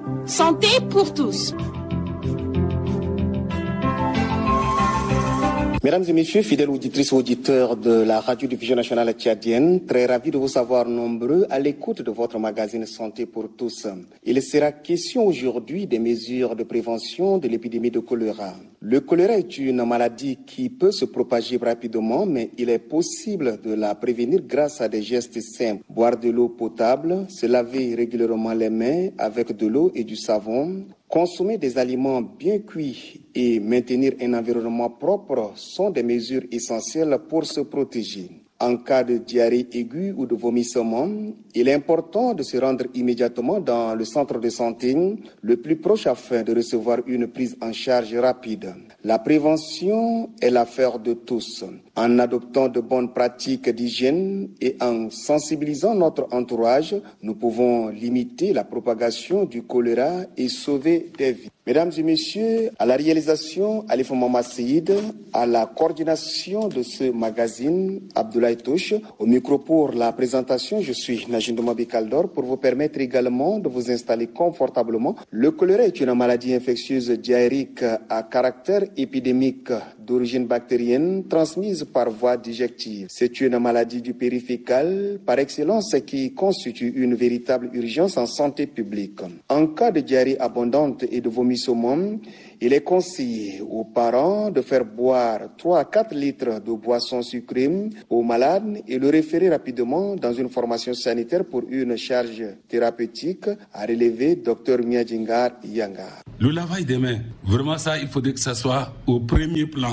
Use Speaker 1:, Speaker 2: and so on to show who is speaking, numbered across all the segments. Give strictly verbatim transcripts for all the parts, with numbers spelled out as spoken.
Speaker 1: Santé pour tous.
Speaker 2: Mesdames et messieurs, fidèles auditrices et auditeurs de la radio-diffusion nationale tchadienne, très ravi de vous savoir nombreux à l'écoute de votre magazine Santé pour tous. Il sera question aujourd'hui des mesures de prévention de l'épidémie de choléra. Le choléra est une maladie qui peut se propager rapidement, mais il est possible de la prévenir grâce à des gestes simples. Boire de l'eau potable, se laver régulièrement les mains avec de l'eau et du savon, consommer des aliments bien cuits et maintenir un environnement propre sont des mesures essentielles pour se protéger. En cas de diarrhée aiguë ou de vomissement, il est important de se rendre immédiatement dans le centre de santé le plus proche afin de recevoir une prise en charge rapide. La prévention est l'affaire de tous. En adoptant de bonnes pratiques d'hygiène et en sensibilisant notre entourage, nous pouvons limiter la propagation du choléra et sauver des vies. Mesdames et messieurs, à la réalisation, Alif Mama Seïd, à la coordination de ce magazine, Abdoulaye Touche, au micro pour la présentation, je suis Najindouma Bikaldor pour vous permettre également de vous installer confortablement. Le choléra est une maladie infectieuse diarrhéique à caractère épidémique d'origine bactérienne transmise par voie digestive. C'est une maladie du périfécal par excellence qui constitue une véritable urgence en santé publique. En cas de diarrhée abondante et de vomissement, il est conseillé aux parents de faire boire trois à quatre litres de boissons sucrées aux malades et le référer rapidement dans une formation sanitaire pour une charge thérapeutique, a relevé Dr Miadjingar Yanga.
Speaker 3: Le lavage des mains, vraiment ça, il faudrait que ça soit au premier plan.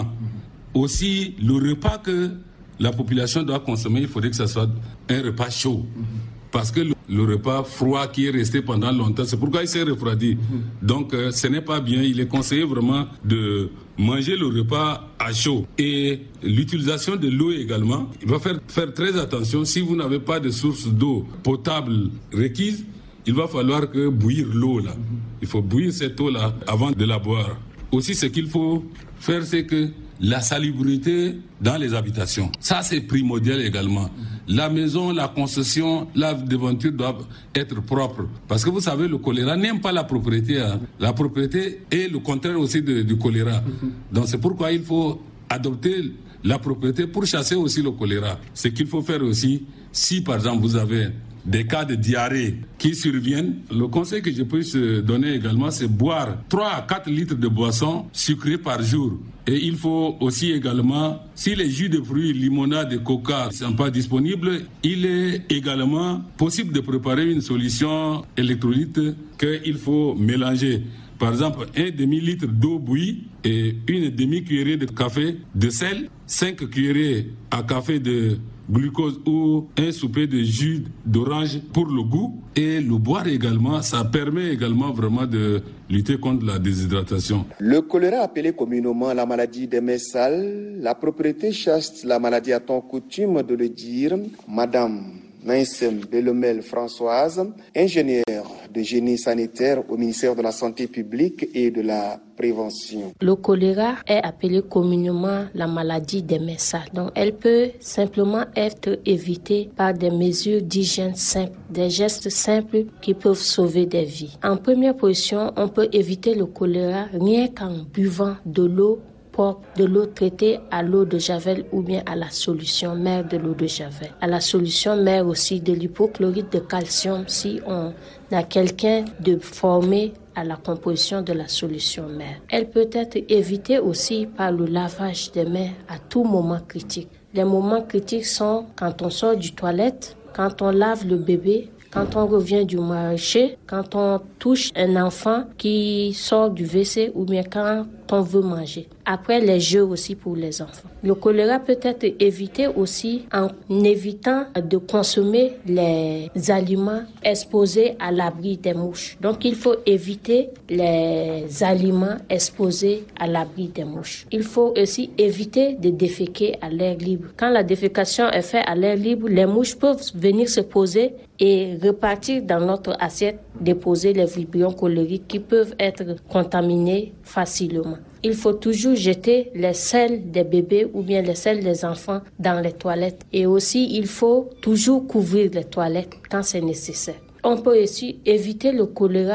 Speaker 3: Aussi, le repas que la population doit consommer, il faudrait que ça soit un repas chaud. Parce que le, le repas froid qui est resté pendant longtemps, c'est pourquoi il s'est refroidi. Donc euh, ce n'est pas bien, il est conseillé vraiment de manger le repas à chaud. Et l'utilisation de l'eau également, il va faire, faire très attention. Si vous n'avez pas de source d'eau potable requise, il va falloir que bouillir l'eau là. Il faut bouillir cette eau là avant de la boire. Aussi, ce qu'il faut faire, c'est que la salubrité dans les habitations. Ça, c'est primordial également. La maison, la concession, la devanture doivent être propres. Parce que vous savez, le choléra n'aime pas la propriété. Hein. La propriété est le contraire aussi de, du choléra. Donc c'est pourquoi il faut adopter la propriété pour chasser aussi le choléra. Ce qu'il faut faire aussi, si par exemple vous avez des cas de diarrhée qui surviennent, le conseil que je peux se donner également, c'est boire trois à quatre litres de boissons sucrées par jour. Et il faut aussi également, si les jus de fruits, limonade et coca ne sont pas disponibles, il est également possible de préparer une solution électrolyte qu'il faut mélanger. Par exemple, un demi-litre d'eau bouillie et une demi-cuillerée de café de sel, cinq cuillerées à café de glucose ou un souper de jus d'orange pour le goût et le boire également, ça permet également vraiment de lutter contre la déshydratation.
Speaker 2: Le choléra, appelé communément la maladie des mains sales, la propriété chaste la maladie a tant coutume de le dire. Madame Naïsem Belomel Françoise, ingénieure de génie sanitaire au ministère de la Santé publique et de la prévention.
Speaker 4: Le choléra est appelé communément la maladie des mains sales. Donc, elle peut simplement être évitée par des mesures d'hygiène simples, des gestes simples qui peuvent sauver des vies. En première position, on peut éviter le choléra rien qu'en buvant de l'eau propre, de l'eau traitée à l'eau de javel ou bien à la solution mère de l'eau de javel. À la solution mère aussi de l'hypochlorite de calcium si on a quelqu'un de formé à la composition de la solution mère. Elle peut être évitée aussi par le lavage des mains à tout moment critique. Les moments critiques sont quand on sort du toilette, quand on lave le bébé, quand on revient du marché, quand on touche un enfant qui sort du W C ou bien quand on veut manger. Après les jeux aussi pour les enfants. Le choléra peut être évité aussi en évitant de consommer les aliments exposés à l'abri des mouches. Donc il faut éviter les aliments exposés à l'abri des mouches. Il faut aussi éviter de déféquer à l'air libre. Quand la défécation est faite à l'air libre, les mouches peuvent venir se poser et repartir dans notre assiette, déposer les vibrions cholériques qui peuvent être contaminés facilement. Il faut toujours jeter les selles des bébés ou bien les selles des enfants dans les toilettes. Et aussi, il faut toujours couvrir les toilettes quand c'est nécessaire. On peut aussi éviter le choléra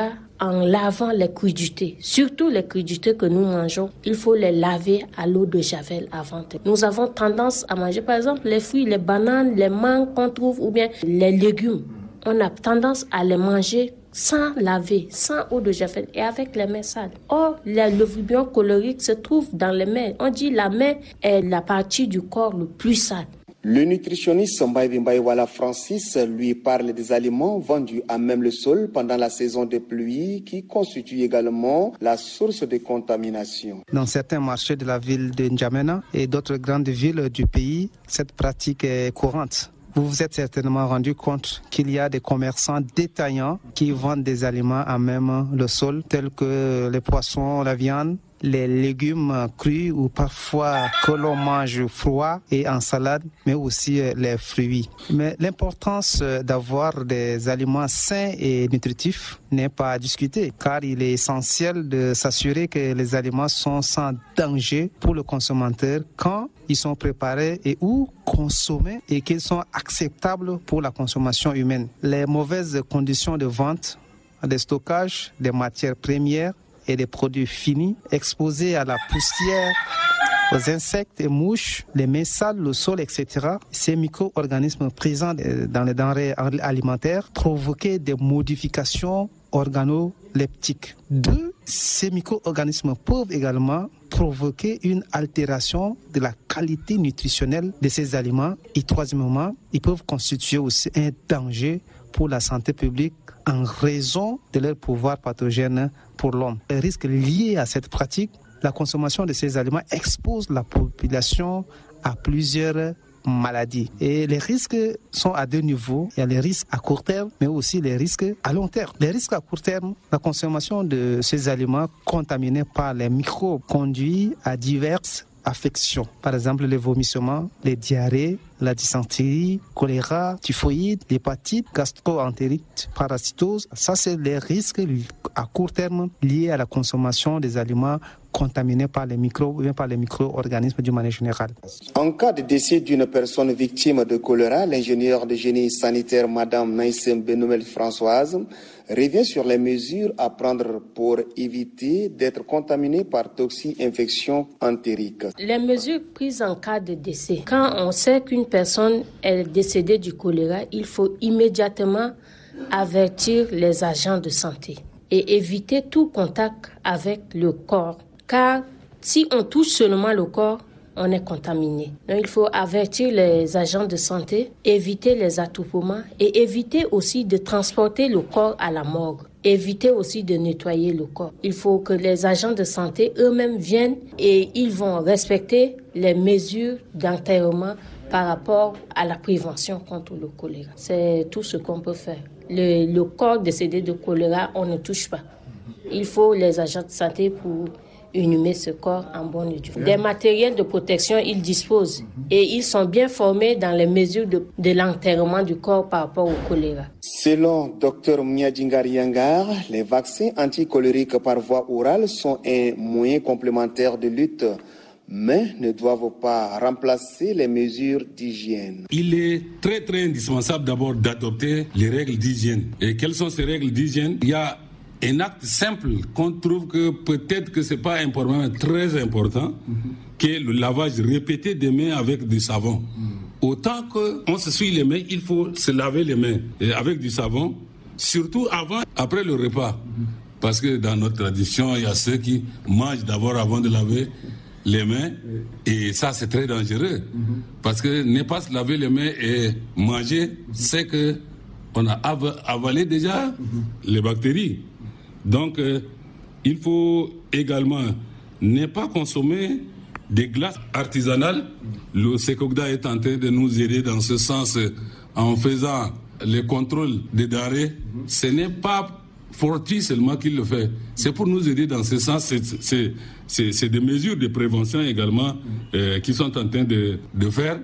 Speaker 4: en lavant les crudités. Surtout les crudités que nous mangeons, il faut les laver à l'eau de javel avant. Nous avons tendance à manger par exemple les fruits, les bananes, les mangues qu'on trouve ou bien les légumes. On a tendance à les manger sans laver, sans eau de javel et avec les mains sales. Or, le vibrio cholérique se trouve dans les mains. On dit la main est la partie du corps le plus sale.
Speaker 2: Le nutritionniste Mbaye Mbaye Francis lui parle des aliments vendus à même le sol pendant la saison des pluies qui constituent également la source de contamination.
Speaker 5: Dans certains marchés de la ville de N'Djamena et d'autres grandes villes du pays, cette pratique est courante. Vous vous êtes certainement rendu compte qu'il y a des commerçants détaillants qui vendent des aliments à même le sol, tels que les poissons, la viande, les légumes crus ou parfois que l'on mange froid et en salade, mais aussi les fruits. Mais l'importance d'avoir des aliments sains et nutritifs n'est pas à discuter, car il est essentiel de s'assurer que les aliments sont sans danger pour le consommateur quand ils sont préparés et ou consommés et qu'ils sont acceptables pour la consommation humaine. Les mauvaises conditions de vente, de stockage des matières premières et des produits finis exposés à la poussière, aux insectes et mouches, les mains sales, le sol, et cetera. Ces micro-organismes présents dans les denrées alimentaires provoquaient des modifications organoleptiques. Deux, ces micro-organismes peuvent également provoquer une altération de la qualité nutritionnelle de ces aliments. Et troisièmement, ils peuvent constituer aussi un danger pour la santé publique en raison de leur pouvoir pathogène pour l'homme. Les risques liés à cette pratique, la consommation de ces aliments expose la population à plusieurs maladies. Et les risques sont à deux niveaux. Il y a les risques à court terme, mais aussi les risques à long terme. Les risques à court terme, la consommation de ces aliments contaminés par les microbes conduit à diverses affections. Par exemple, les vomissements, les diarrhées, la dysenterie, choléra, typhoïde, l'hépatite, gastro-entérite, parasitose. Ça, c'est les risques à court terme liés à la consommation des aliments contaminés par les microbes ou bien par les micro-organismes d'une manière générale.
Speaker 2: En cas de décès d'une personne victime de choléra, l'ingénieur de génie sanitaire Madame Naïsem Benoumel Françoise revient sur les mesures à prendre pour éviter d'être contaminé par toxi-infection entérique.
Speaker 4: Les mesures prises en cas de décès. Quand on sait qu'une personne est décédée du choléra, il faut immédiatement avertir les agents de santé et éviter tout contact avec le corps. Car si on touche seulement le corps, on est contaminé. Donc, il faut avertir les agents de santé, éviter les attroupements et éviter aussi de transporter le corps à la morgue. Éviter aussi de nettoyer le corps. Il faut que les agents de santé eux-mêmes viennent et ils vont respecter les mesures d'enterrement par rapport à la prévention contre le choléra. C'est tout ce qu'on peut faire. Le, le corps décédé de choléra, on ne touche pas. Il faut les agents de santé pour inhumer ce corps en bonne et due forme. Des matériels de protection, ils disposent et ils sont bien formés dans les mesures de, de l'enterrement du corps par rapport au choléra.
Speaker 2: Selon Dr Mnyadingar Yangar, les vaccins anticholériques par voie orale sont un moyen complémentaire de lutte, mais ne doivent pas remplacer les mesures d'hygiène.
Speaker 3: Il est très très indispensable d'abord d'adopter les règles d'hygiène. Et quelles sont ces règles d'hygiène? Il y a un acte simple qu'on trouve que peut-être que c'est pas important, mais très important, mm-hmm. qui est le lavage répété des mains avec du savon. Mm. Autant qu'on se suit les mains, il faut se laver les mains et avec du savon, surtout avant, après le repas. Mm. Parce que dans notre tradition, il y a ceux qui mangent d'abord avant de laver les mains, et ça c'est très dangereux. Mm-hmm. Parce que ne pas se laver les mains et manger, c'est que on a avalé déjà mm-hmm. les bactéries. Donc, euh, il faut également ne pas consommer des glaces artisanales. Le Secogda est en train de nous aider dans ce sens euh, en faisant les contrôles des denrées. Ce n'est pas Forti seulement qui le fait. C'est pour nous aider dans ce sens. C'est, c'est, c'est, c'est des mesures de prévention également euh, qui sont en train de, de faire.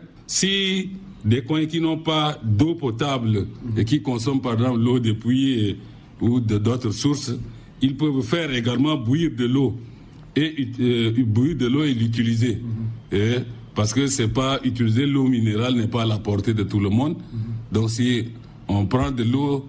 Speaker 3: Si des coins qui n'ont pas d'eau potable et qui consomment par exemple l'eau des puits et ou de d'autres sources, ils peuvent faire également bouillir de l'eau et euh, bouillir de l'eau et l'utiliser. Mm-hmm. Et, parce que c'est pas utiliser l'eau minérale n'est pas à la portée de tout le monde. Mm-hmm. Donc si on prend de l'eau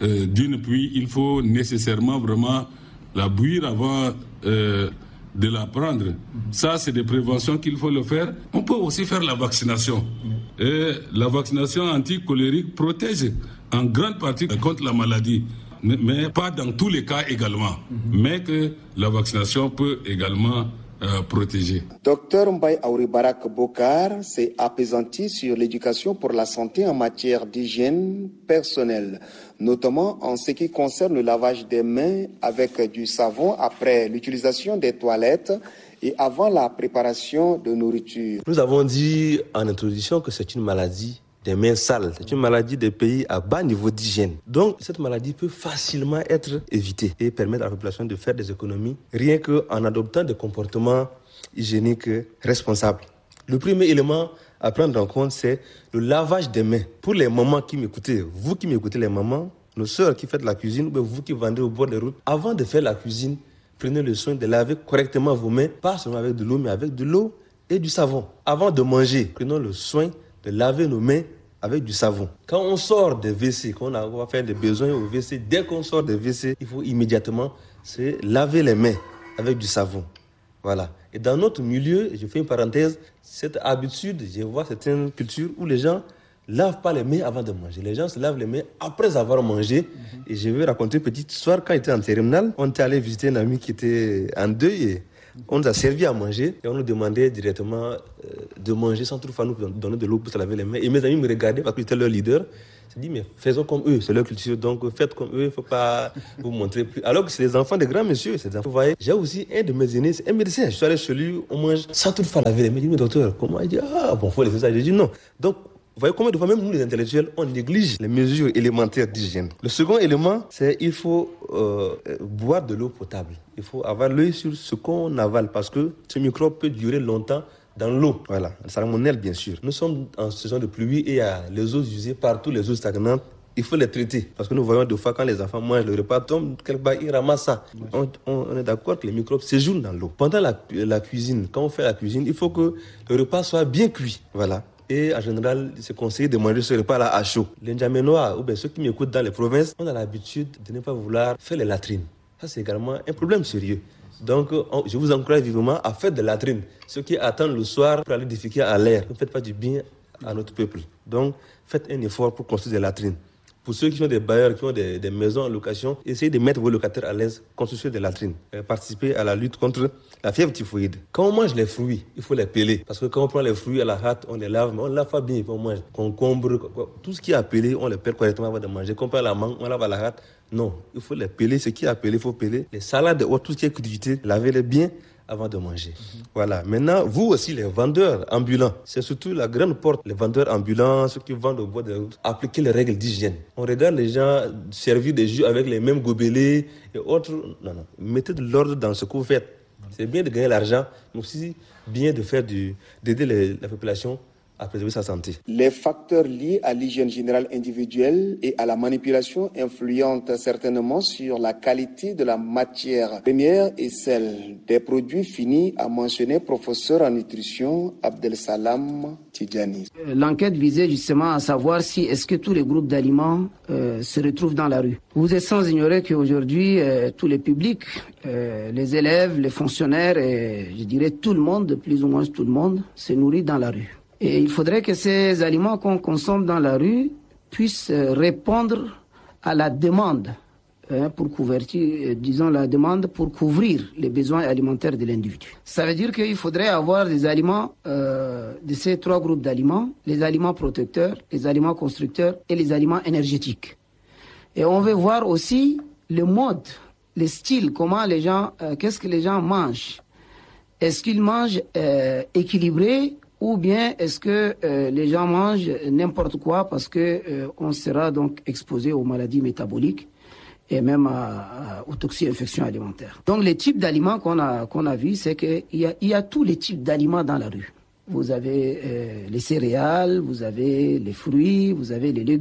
Speaker 3: euh, d'une pluie, il faut nécessairement vraiment la bouillir avant euh, de la prendre. Ça, c'est des préventions qu'il faut le faire. On peut aussi faire la vaccination. Et la vaccination anticolérique protège en grande partie contre la maladie, mais, mais pas dans tous les cas également. Mais que la vaccination peut également euh, protéger.
Speaker 2: Docteur Mbaye Aouri Barak Bokar s'est appesanti sur l'éducation pour la santé en matière d'hygiène personnelle, notamment en ce qui concerne le lavage des mains avec du savon après l'utilisation des toilettes et avant la préparation de nourriture.
Speaker 6: Nous avons dit en introduction que c'est une maladie des mains sales. C'est une maladie des pays à bas niveau d'hygiène. Donc, cette maladie peut facilement être évitée et permettre à la population de faire des économies rien qu'en adoptant des comportements hygiéniques responsables. Le premier élément à prendre en compte, c'est le lavage des mains. Pour les mamans qui m'écoutez, vous qui m'écoutez, les mamans, nos sœurs qui faites la cuisine, ou vous qui vendez au bord des routes, avant de faire la cuisine, prenez le soin de laver correctement vos mains, pas seulement avec de l'eau, mais avec de l'eau et du savon. Avant de manger, prenons le soin de laver nos mains avec du savon. Quand on sort des W C, quand on va faire des besoins au W C, dès qu'on sort des W C, il faut immédiatement se laver les mains avec du savon. Voilà. Et dans notre milieu, je fais une parenthèse, cette habitude, je vois certaines cultures où les gens ne lavent pas les mains avant de manger. Les gens se lavent les mains après avoir mangé. Mm-hmm. Et je vais raconter une petite histoire. Quand j'étais en terminale, on était allé visiter un ami qui était en deuil et on nous a servi à manger et on nous demandait directement euh, de manger sans toutefois nous donner de l'eau pour se laver les mains. Et mes amis me regardaient parce que j'étais leur leader. Je me dis, mais faisons comme eux, c'est leur culture, donc faites comme eux, il ne faut pas vous montrer plus. Alors que c'est les enfants des grands messieurs, ces enfants. Vous voyez, j'ai aussi un de mes aînés, c'est un médecin. Je suis allé chez lui, on mange sans toutefois laver les mains. Je dis, mais docteur, comment? Il dit, ah bon, il faut laisser ça. J'ai dit non. Donc, vous voyez combien de fois, même nous les intellectuels, on néglige les mesures élémentaires d'hygiène. Le second élément, c'est qu'il faut euh, boire de l'eau potable. Il faut avoir l'œil sur ce qu'on avale parce que ce microbe peut durer longtemps dans l'eau. Voilà, salmonelle bien sûr. Nous sommes en saison de pluie et il y a les eaux usées partout, les eaux stagnantes. Il faut les traiter parce que nous voyons des fois quand les enfants mangent le repas, tombent quelque part, ils ramassent ça. On, on, on est d'accord que les microbes séjournent dans l'eau. Pendant la, la cuisine, quand on fait la cuisine, il faut que le repas soit bien cuit. Voilà. Et en général, c'est conseillé de manger ce repas-là à chaud. Les N'Djamenois, ou bien ceux qui m'écoutent dans les provinces, on a l'habitude de ne pas vouloir faire les latrines. Ça, c'est également un problème sérieux. Donc, on, je vous encourage vivement à faire des latrines. Ceux qui attendent le soir pour aller déféquer à l'air, ne faites pas du bien à notre peuple. Donc, faites un effort pour construire des latrines. Pour ceux qui sont des bailleurs, qui ont des, des maisons en location, essayez de mettre vos locataires à l'aise, construire des latrines. Et participer à la lutte contre la fièvre typhoïde. Quand on mange les fruits, il faut les peler. Parce que quand on prend les fruits à la hâte, on les lave, mais on ne lave pas bien, on mange. Concombre, tout ce qui est appelé, on les pèle correctement avant de manger. Quand on prend la mangue, on lave à la hâte. Non, il faut les peler. Ce qui est appelé, il faut peler. Les salades, tout ce qui est crudité, lavez-les bien avant de manger. Mm-hmm. Voilà. Maintenant, vous aussi, les vendeurs ambulants, c'est surtout la grande porte. Les vendeurs ambulants, ceux qui vendent au bout de route, appliquez les règles d'hygiène. On regarde les gens servir des jus avec les mêmes gobelets et autres. Non, non. Mettez de l'ordre dans ce que vous faites. C'est bien de gagner l'argent, mais aussi bien de faire du, d'aider les, la population à préserver sa santé.
Speaker 2: Les facteurs liés à l'hygiène générale individuelle et à la manipulation influentent certainement sur la qualité de la matière première et celle des produits finis, a mentionné professeur en nutrition Abdel Salam Tidjani.
Speaker 7: L'enquête visait justement à savoir si est-ce que tous les groupes d'aliments euh, se retrouvent dans la rue. Vous êtes sans ignorer qu'aujourd'hui, euh, tous les publics, euh, les élèves, les fonctionnaires et je dirais tout le monde, plus ou moins tout le monde, se nourrit dans la rue. Et il faudrait que ces aliments qu'on consomme dans la rue puissent répondre à la demande, hein, pour couverture, disons la demande pour couvrir les besoins alimentaires de l'individu. Ça veut dire qu'il faudrait avoir des aliments euh, de ces trois groupes d'aliments, les aliments protecteurs, les aliments constructeurs et les aliments énergétiques. Et on veut voir aussi le mode, le style, comment les gens, euh, qu'est-ce que les gens mangent. Est-ce qu'ils mangent euh, équilibré? Ou bien est-ce que euh, les gens mangent n'importe quoi parce que euh, on sera donc exposé aux maladies métaboliques et même à, à, aux toxi-infections alimentaires. Donc les types d'aliments qu'on a qu'on a vus, c'est que il y a, il y a tous les types d'aliments dans la rue. Vous avez euh, les céréales, vous avez les fruits, vous avez les légumes,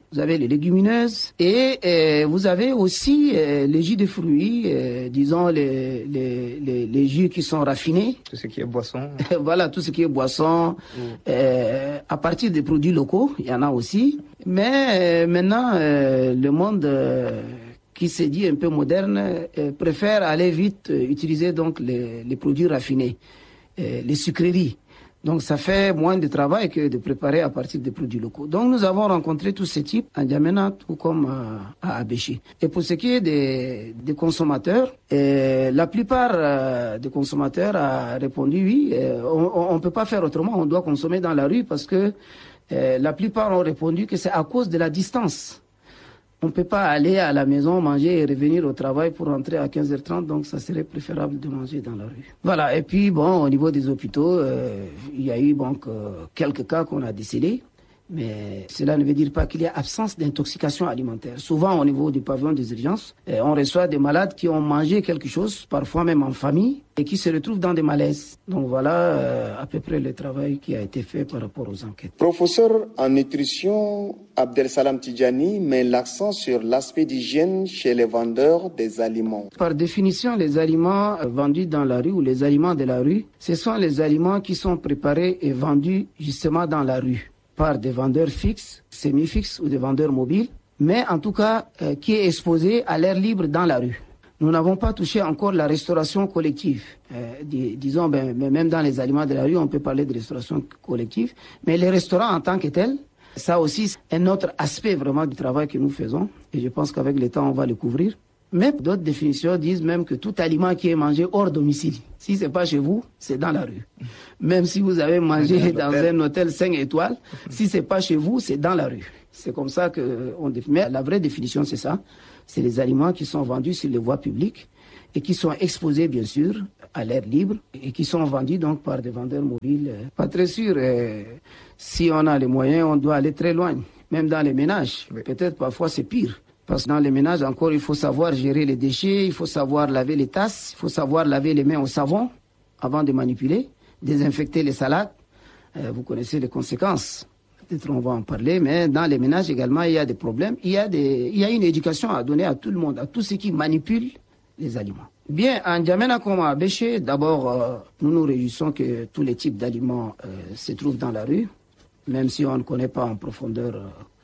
Speaker 7: vous avez les légumineuses et euh, vous avez aussi euh, les jus de fruits, euh, disons les, les, les, les jus qui sont raffinés.
Speaker 5: Tout ce qui est boisson.
Speaker 7: Voilà, tout ce qui est boisson, mmh. euh, à partir des produits locaux, il y en a aussi. Mais euh, maintenant, euh, le monde euh, qui s'est dit un peu moderne euh, préfère aller vite euh, utiliser donc les, les produits raffinés, euh, les sucreries. Donc ça fait moins de travail que de préparer à partir des produits locaux. Donc nous avons rencontré tous ces types à N'Djamena tout comme à, à Abéché. Et pour ce qui est des, des consommateurs, euh, la plupart euh, des consommateurs a répondu oui, euh, on ne peut pas faire autrement, on doit consommer dans la rue parce que euh, la plupart ont répondu que c'est à cause de la distance. On ne peut pas aller à la maison manger et revenir au travail pour rentrer à quinze heures trente, donc ça serait préférable de manger dans la rue. Voilà, et puis bon, au niveau des hôpitaux, euh, il y a eu donc euh, quelques cas qu'on a décelés, mais cela ne veut dire pas qu'il y a absence d'intoxication alimentaire. Souvent au niveau du pavillon des urgences, euh, on reçoit des malades qui ont mangé quelque chose, parfois même en famille, et qui se retrouvent dans des malaises. Donc voilà euh, à peu près le travail qui a été fait par rapport aux enquêtes.
Speaker 2: Professeur en nutrition, Abdel Salam Tidjani met l'accent sur l'aspect d'hygiène chez les vendeurs des aliments.
Speaker 7: Par définition, les aliments vendus dans la rue ou les aliments de la rue, ce sont les aliments qui sont préparés et vendus justement dans la rue par des vendeurs fixes, semi-fixes ou des vendeurs mobiles, mais en tout cas euh, qui est exposé à l'air libre dans la rue. Nous n'avons pas touché encore la restauration collective. Euh, dis, disons, ben, même dans les aliments de la rue, on peut parler de restauration collective, mais les restaurants en tant que tels, ça aussi, c'est un autre aspect vraiment du travail que nous faisons, et je pense qu'avec le temps, on va le couvrir. Mais d'autres définitions disent même que tout aliment qui est mangé hors domicile, si c'est pas chez vous, c'est dans la rue. Même si vous avez mangé dans un hôtel cinq étoiles, si c'est pas chez vous, c'est dans la rue. C'est comme ça que on définit. Mais la vraie définition, c'est ça. C'est les aliments qui sont vendus sur les voies publiques et qui sont exposés, bien sûr, à l'air libre et qui sont vendus donc par des vendeurs mobiles. Pas très sûr. Euh, si on a les moyens, on doit aller très loin. Même dans les ménages. Oui. Peut-être parfois c'est pire. Parce que dans les ménages, encore, il faut savoir gérer les déchets, il faut savoir laver les tasses, il faut savoir laver les mains au savon avant de manipuler, désinfecter les salades. Euh, vous connaissez les conséquences. Peut-être on va en parler, mais dans les ménages également, il y a des problèmes. Il y a, des, il y a une éducation à donner à tout le monde, à tous ceux qui manipulent les aliments. Bien, en N'Djamena comme à Abéché, d'abord, euh, nous nous réjouissons que tous les types d'aliments euh, se trouvent dans la rue, même si on ne connaît pas en profondeur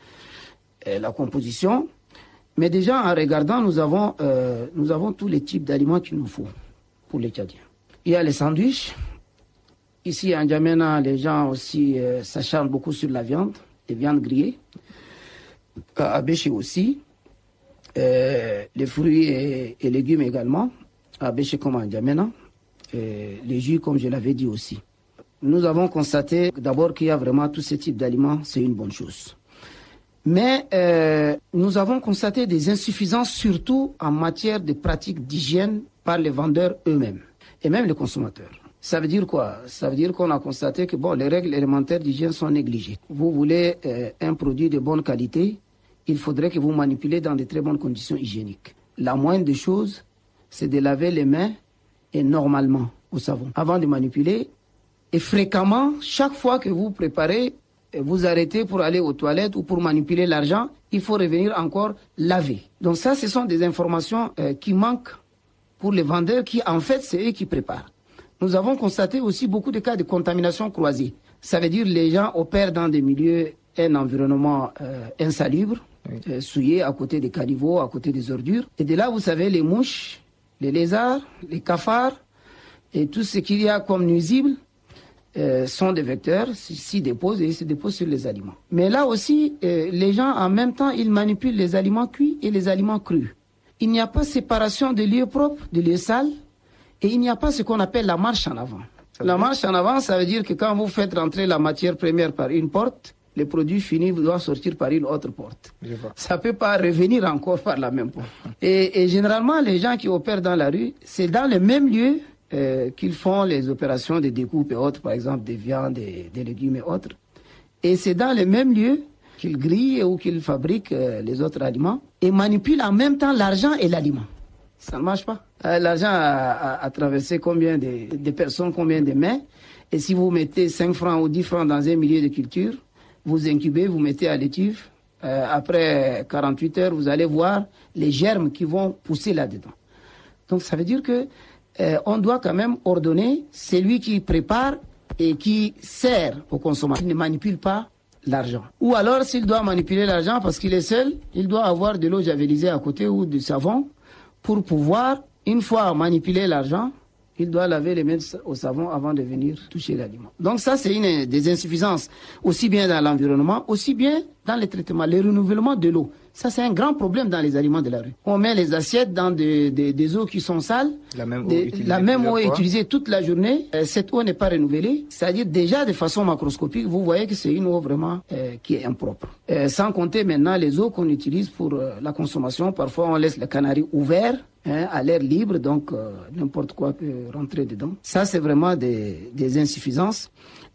Speaker 7: euh, la composition. Mais déjà, en regardant, nous avons, euh, nous avons tous les types d'aliments qu'il nous faut pour les Tchadiens. Il y a les sandwichs. Ici, en N'Djamena, les gens aussi euh, s'acharnent beaucoup sur la viande, les viandes grillées. À Abéché aussi. Euh, les fruits et, et légumes également. À Abéché comme en N'Djamena. Et les jus, comme je l'avais dit aussi. Nous avons constaté d'abord qu'il y a vraiment tous ces types d'aliments, c'est une bonne chose. Mais euh, nous avons constaté des insuffisances, surtout en matière de pratiques d'hygiène par les vendeurs eux-mêmes et même les consommateurs. Ça veut dire quoi? Ça veut dire qu'on a constaté que bon, les règles élémentaires d'hygiène sont négligées. Vous voulez euh, un produit de bonne qualité, il faudrait que vous manipulez dans de très bonnes conditions hygiéniques. La moindre des choses, c'est de laver les mains et normalement au savon avant de manipuler. Et fréquemment, chaque fois que vous préparez, vous arrêtez pour aller aux toilettes ou pour manipuler l'argent, il faut revenir encore laver. Donc ça, ce sont des informations euh, qui manquent pour les vendeurs qui, en fait, c'est eux qui préparent. Nous avons constaté aussi beaucoup de cas de contamination croisée. Ça veut dire que les gens opèrent dans des milieux, un environnement euh, insalubre, oui. euh, souillé, à côté des caniveaux, à côté des ordures. Et de là, vous savez, les mouches, les lézards, les cafards et tout ce qu'il y a comme nuisible, Euh, sont des vecteurs, s'y déposent et ils se déposent sur les aliments. Mais là aussi, euh, les gens, en même temps, ils manipulent les aliments cuits et les aliments crus. Il n'y a pas séparation de lieux propres, de lieux sales, et il n'y a pas ce qu'on appelle la marche en avant. La marche en avant, ça veut dire que quand vous faites rentrer la matière première par une porte, le produit fini doit sortir par une autre porte. Ça ne peut pas revenir encore par la même porte. Et, et généralement, les gens qui opèrent dans la rue, c'est dans le même lieu Euh, qu'ils font les opérations de découpe et autres, par exemple des viandes, des, des légumes et autres. Et c'est dans les mêmes lieux qu'ils grillent ou qu'ils fabriquent euh, les autres aliments et manipulent en même temps l'argent et l'aliment. Ça ne marche pas. Euh, l'argent a, a, a traversé combien de, de personnes, combien de mains. Et si vous mettez cinq francs ou dix francs dans un milieu de culture, vous incubez, vous mettez à l'étuve, euh, après quarante-huit heures, vous allez voir les germes qui vont pousser là-dedans. Donc ça veut dire que euh, on doit quand même ordonner celui qui prépare et qui sert au consommateur. Il ne manipule pas l'argent. Ou alors, s'il doit manipuler l'argent parce qu'il est seul, il doit avoir de l'eau javelisée à côté ou du savon pour pouvoir, une fois manipuler l'argent, il doit laver les mains au savon avant de venir toucher l'aliment. Donc ça, c'est une des insuffisances, aussi bien dans l'environnement, aussi bien dans les traitements, le renouvellement de l'eau. Ça, c'est un grand problème dans les aliments de la rue. On met les assiettes dans des, des, des eaux qui sont sales.
Speaker 5: La même eau,
Speaker 7: des,
Speaker 5: utilisée,
Speaker 7: la même eau est
Speaker 5: fois.
Speaker 7: utilisée toute la journée. Euh, cette eau n'est pas renouvelée. C'est-à-dire, déjà, de façon macroscopique, vous voyez que c'est une eau vraiment euh, qui est impropre. Euh, sans compter maintenant les eaux qu'on utilise pour euh, la consommation. Parfois, on laisse les canaries ouverts, hein, à l'air libre, donc euh, n'importe quoi peut rentrer dedans. Ça, c'est vraiment des, des insuffisances.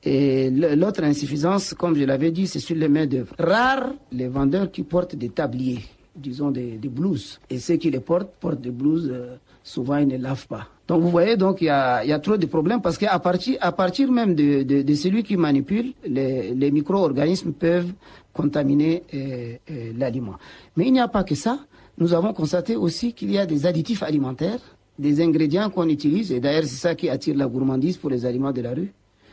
Speaker 7: Et l'autre insuffisance, comme je l'avais dit, c'est sur les mains-d'œuvre. Rares les vendeurs qui portent des tabliers, disons des, des blouses. Et ceux qui les portent, portent des blouses, euh, souvent ils ne lavent pas. Donc vous voyez, donc il y a, y a trop de problèmes parce qu'à partir, à partir même de, de, de celui qui manipule, les, les micro-organismes peuvent contaminer euh, euh, l'aliment. Mais il n'y a pas que ça. Nous avons constaté aussi qu'il y a des additifs alimentaires, des ingrédients qu'on utilise, et d'ailleurs c'est ça qui attire la gourmandise pour les aliments de la rue.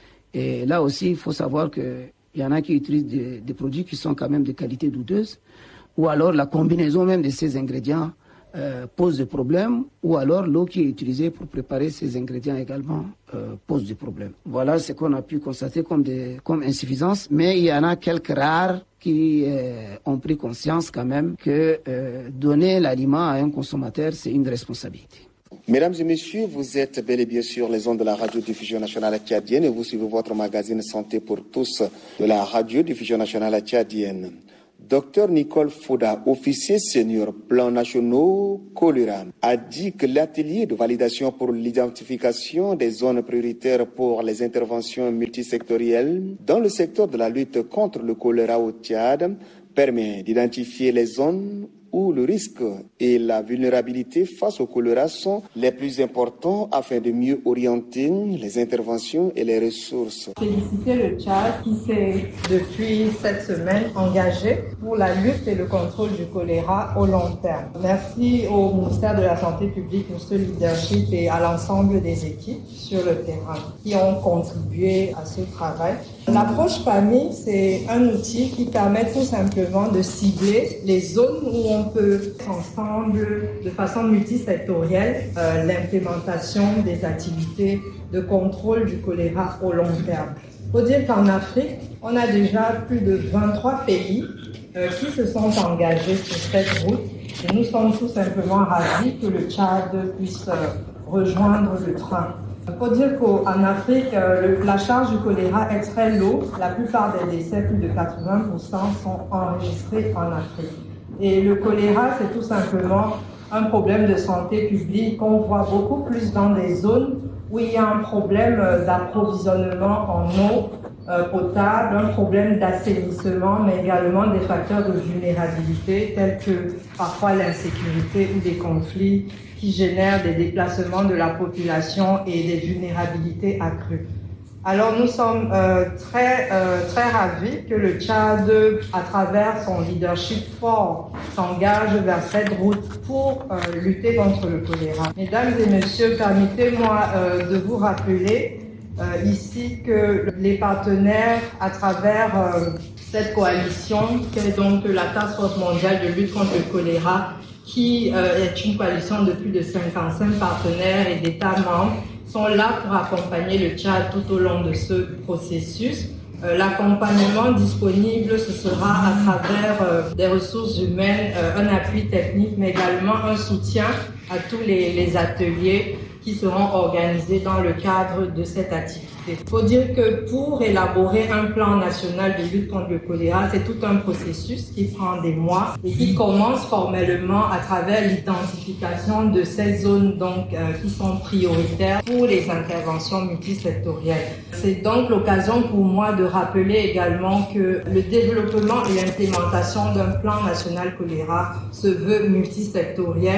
Speaker 7: Et là aussi, il faut savoir qu'il y en a qui utilisent des, des produits qui sont quand même de qualité douteuse, ou alors la combinaison même de ces ingrédients euh, pose des problèmes, ou alors l'eau qui est utilisée pour préparer ces ingrédients également euh, pose des problèmes. Voilà ce qu'on a pu constater comme, des, comme insuffisance, mais il y en a quelques rares qui euh, ont pris conscience quand même que euh, donner l'aliment à un consommateur, c'est une responsabilité.
Speaker 2: Mesdames et messieurs, vous êtes bel et bien sur les ondes de la radiodiffusion nationale tchadienne et vous suivez votre magazine Santé pour tous de la radiodiffusion nationale tchadienne. Docteur Nicole Fouda, officier senior plan nationaux choléra, a dit que l'atelier de validation pour l'identification des zones prioritaires pour les interventions multisectorielles dans le secteur de la lutte contre le choléra au Tchad permet d'identifier les zones où le risque et la vulnérabilité face au choléra sont les plus importants afin de mieux orienter les interventions et les ressources.
Speaker 8: Féliciter le Tchad qui s'est depuis cette semaine engagé pour la lutte et le contrôle du choléra au long terme. Merci au ministère de la Santé publique pour ce leadership et à l'ensemble des équipes sur le terrain qui ont contribué à ce travail. L'approche P A M I, c'est un outil qui permet tout simplement de cibler les zones où on peut ensemble, de façon multisectorielle, euh, l'implémentation des activités de contrôle du choléra au long terme. Il faut dire qu'en Afrique, on a déjà plus de vingt-trois pays euh, qui se sont engagés sur cette route et nous sommes tout simplement ravis que le Tchad puisse euh, rejoindre le train. Il faut dire qu'en Afrique, euh, le, la charge du choléra est très lourde. La plupart des décès, plus de quatre-vingts pour cent, sont enregistrés en Afrique. Et le choléra, c'est tout simplement un problème de santé publique qu'on voit beaucoup plus dans des zones où il y a un problème d'approvisionnement en eau euh, potable, un problème d'assainissement, mais également des facteurs de vulnérabilité tels que parfois l'insécurité ou des conflits qui génèrent des déplacements de la population et des vulnérabilités accrues. Alors nous sommes euh, très euh, très ravis que le Tchad, à travers son leadership fort, s'engage vers cette route pour euh, lutter contre le choléra. Mesdames et messieurs, permettez-moi euh, de vous rappeler euh, ici que les partenaires, à travers euh, cette coalition, qui est donc la Task Force mondiale de lutte contre le choléra, qui euh, est une coalition de plus de cinquante-cinq partenaires et d'États membres, sont là pour accompagner le Tchad tout au long de ce processus. Euh, l'accompagnement disponible, ce sera à travers euh, des ressources humaines, euh, un appui technique, mais également un soutien à tous les, les ateliers qui seront organisés dans le cadre de cette activité. Il faut dire que pour élaborer un plan national de lutte contre le choléra, c'est tout un processus qui prend des mois et qui commence formellement à travers l'identification de ces zones donc euh, qui sont prioritaires pour les interventions multisectorielles. C'est donc l'occasion pour moi de rappeler également que le développement et l'implémentation d'un plan national choléra se veut multisectoriel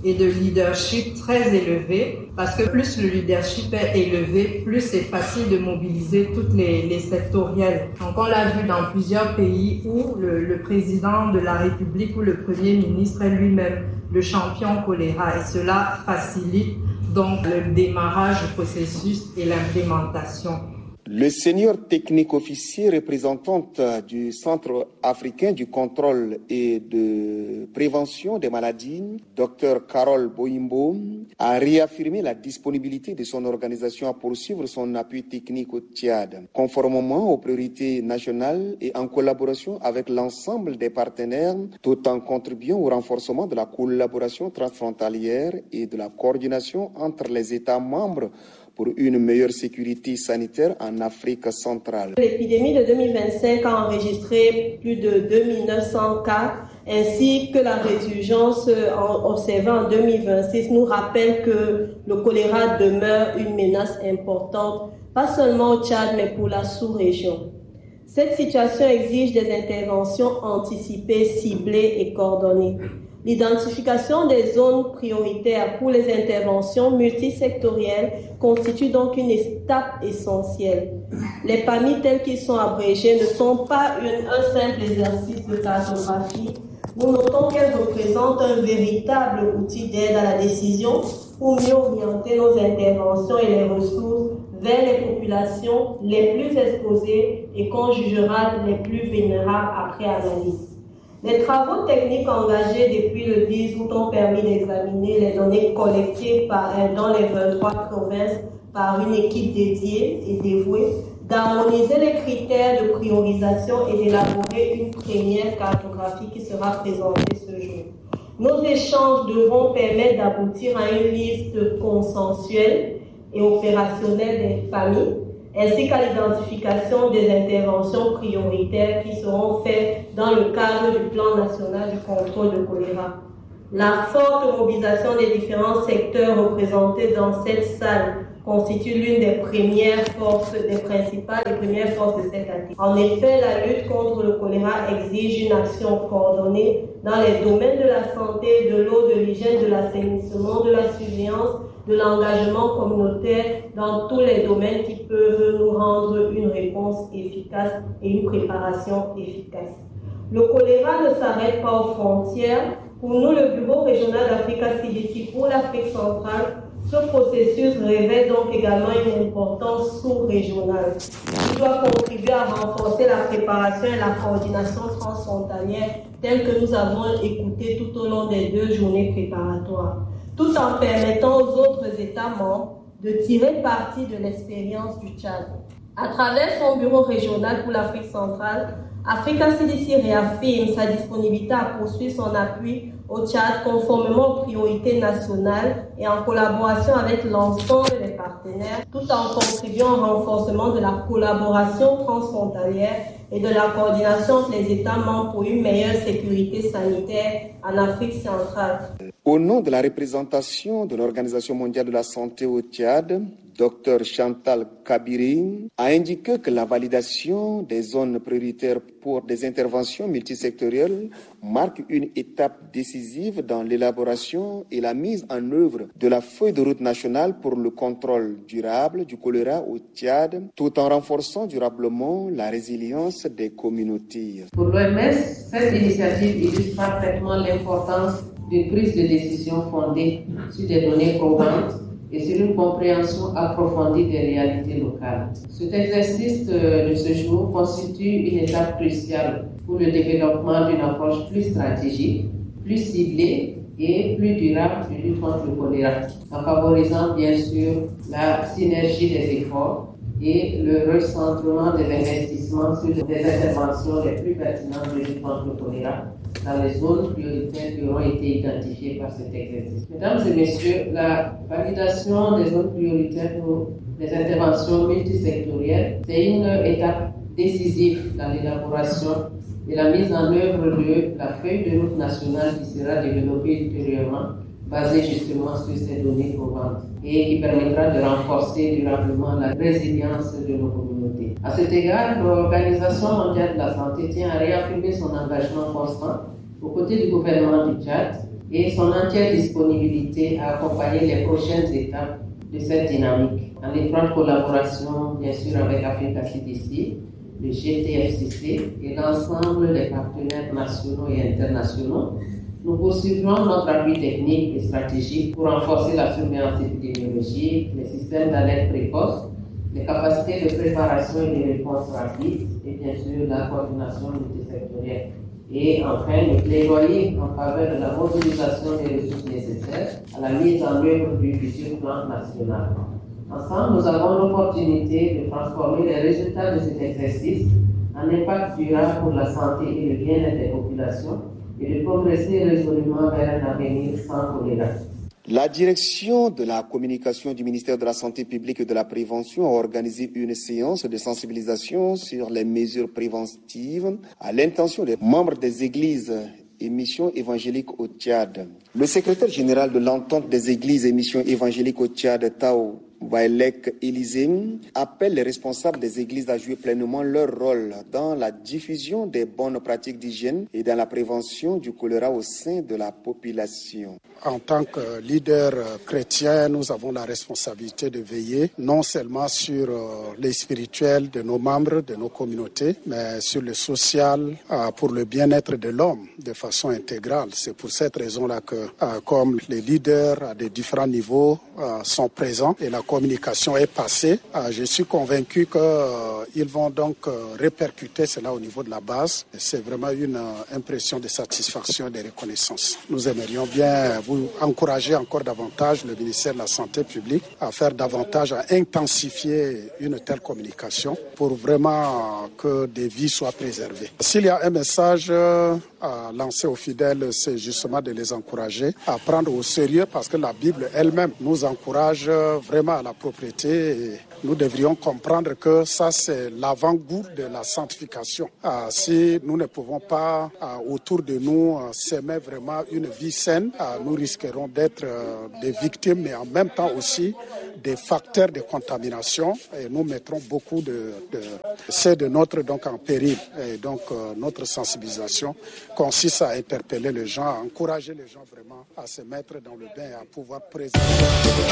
Speaker 8: et de leadership très élevé, parce que plus le leadership est élevé, plus c'est facile de mobiliser toutes les, les sectorielles. Donc on l'a vu dans plusieurs pays où le, le président de la République ou le Premier ministre est lui-même le champion choléra, et cela facilite donc le démarrage du processus et l'implémentation.
Speaker 2: Le senior technique officier représentante du Centre africain du contrôle et de prévention des maladies, Dr Carole Boimbo, a réaffirmé la disponibilité de son organisation à poursuivre son appui technique au Tchad, conformément aux priorités nationales et en collaboration avec l'ensemble des partenaires, tout en contribuant au renforcement de la collaboration transfrontalière et de la coordination entre les États membres pour une meilleure sécurité sanitaire en Afrique centrale.
Speaker 9: L'épidémie de deux mille vingt-cinq a enregistré plus de deux mille neuf cents cas, ainsi que la résurgence observée en deux mille vingt-six nous rappelle que le choléra demeure une menace importante, pas seulement au Tchad, mais pour la sous-région. Cette situation exige des interventions anticipées, ciblées et coordonnées. L'identification des zones prioritaires pour les interventions multisectorielles constitue donc une étape essentielle. Les P A M I tels qu'ils sont abrégés ne sont pas une, un simple exercice de cartographie. Nous notons qu'elles représentent un véritable outil d'aide à la décision pour mieux orienter nos interventions et les ressources vers les populations les plus exposées et qu'on jugera les plus vulnérables après analyse. Les travaux techniques engagés depuis le dix août ont permis d'examiner les données collectées par, dans les vingt-trois provinces par une équipe dédiée et dévouée, d'harmoniser les critères de priorisation et d'élaborer une première cartographie qui sera présentée ce jour. Nos échanges devront permettre d'aboutir à une liste consensuelle et opérationnelle des familles, ainsi qu'à l'identification des interventions prioritaires qui seront faites dans le cadre du plan national du contrôle de choléra. La forte mobilisation des différents secteurs représentés dans cette salle constitue l'une des premières forces, des principales et premières forces de cette activité. En effet, la lutte contre le choléra exige une action coordonnée dans les domaines de la santé, de l'eau, de l'hygiène, de l'assainissement, de la surveillance, de l'engagement communautaire dans tous les domaines qui peuvent nous rendre une réponse efficace et une préparation efficace. Le choléra ne s'arrête pas aux frontières. Pour nous, le Bureau régional d'Africa C D C pour l'Afrique centrale, ce processus révèle donc également une importance sous-régionale qui doit contribuer à renforcer la préparation et la coordination transfrontalière telle que nous avons écouté tout au long des deux journées préparatoires, tout en permettant aux autres États membres de tirer parti de l'expérience du Tchad. À travers son bureau régional pour l'Afrique centrale, Africa C D C réaffirme sa disponibilité à poursuivre son appui au Tchad conformément aux priorités nationales et en collaboration avec l'ensemble des partenaires, tout en contribuant au renforcement de la collaboration transfrontalière et de la coordination entre les États membres pour une meilleure sécurité sanitaire en Afrique centrale.
Speaker 2: Au nom de la représentation de l'Organisation mondiale de la santé au Tchad, Dr Chantal Kabiri a indiqué que la validation des zones prioritaires pour des interventions multisectorielles marque une étape décisive dans l'élaboration et la mise en œuvre de la feuille de route nationale pour le contrôle durable du choléra au Tchad, tout en renforçant durablement la résilience des communautés.
Speaker 10: Pour l'O M S, cette initiative illustre parfaitement l'importance d'une prise de décision fondée sur des données probantes et sur une compréhension approfondie des réalités locales. Cet exercice de ce jour constitue une étape cruciale pour le développement d'une approche plus stratégique, plus ciblée et plus durable de lutte contre le choléra, en favorisant bien sûr la synergie des efforts et le recentrement des investissements sur les interventions les plus pertinentes de lutte contre le choléra dans les zones prioritaires qui auront été identifiées par cet exercice. Mesdames et messieurs, la validation des zones prioritaires pour les interventions multisectorielles, c'est une étape décisive dans l'élaboration et la mise en œuvre de la feuille de route nationale qui sera développée ultérieurement, basée justement sur ces données probantes et qui permettra de renforcer durablement la résilience de nos communautés. À cet égard, l'Organisation mondiale de la santé tient à réaffirmer son engagement constant aux côtés du gouvernement du Tchad et son entière disponibilité à accompagner les prochaines étapes de cette dynamique, en étroite collaboration bien sûr avec Africa C D C, le G T F C C et l'ensemble des partenaires nationaux et internationaux. Nous poursuivrons notre appui technique et stratégique pour renforcer la surveillance épidémiologique, les systèmes d'alerte précoce, les capacités de préparation et de réponse rapide et bien sûr la coordination multisectorielle. Et enfin, le plaidoyer en faveur de la mobilisation des ressources nécessaires à la mise en œuvre du futur plan national. Ensemble, nous avons l'opportunité de transformer les résultats de cet exercice en impact durable pour la santé et le bien-être des populations et de progresser résolument vers un avenir sans choléra.
Speaker 2: La direction de la communication du ministère de la Santé publique et de la Prévention a organisé une séance de sensibilisation sur les mesures préventives à l'intention des membres des églises et missions évangéliques au Tchad. Le secrétaire général de l'entente des églises et missions évangéliques au Tchad, Tao Waelek Élysée, appelle les responsables des églises à jouer pleinement leur rôle dans la diffusion des bonnes pratiques d'hygiène et dans la prévention du choléra au sein de la population.
Speaker 11: En tant que leader chrétien, nous avons la responsabilité de veiller non seulement sur les spirituels de nos membres, de nos communautés, mais sur le social pour le bien-être de l'homme de façon intégrale. C'est pour cette raison-là que, comme les leaders à des différents niveaux sont présents et la communication est passée, je suis convaincu qu'ils vont donc répercuter cela au niveau de la base. C'est vraiment une impression de satisfaction et de reconnaissance. Nous aimerions bien vous encourager encore davantage le ministère de la Santé publique à faire davantage, à intensifier une telle communication pour vraiment que des vies soient préservées. S'il y a un message à lancer aux fidèles, c'est justement de les encourager à prendre au sérieux parce que la Bible elle-même nous encourage vraiment à la propriété et nous devrions comprendre que ça c'est l'avant-goût de la sanctification. Ah, si nous ne pouvons pas ah, autour de nous ah, s'aimer vraiment une vie saine, ah, nous risquerons d'être euh, des victimes mais en même temps aussi des facteurs de contamination et nous mettrons beaucoup de, de c'est de notre donc en péril. Et donc euh, notre sensibilisation consiste à interpeller les gens, à encourager les gens vraiment à se mettre dans le bain et à pouvoir préserver.